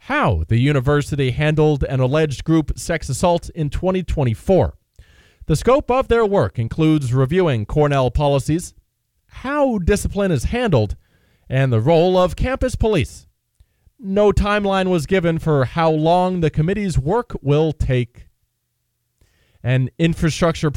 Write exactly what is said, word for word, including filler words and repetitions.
how the university handled an alleged group sex assault in twenty twenty-four. The scope of their work includes reviewing Cornell policies, how discipline is handled, and the role of campus police. No timeline was given for how long the committee's work will take. An infrastructure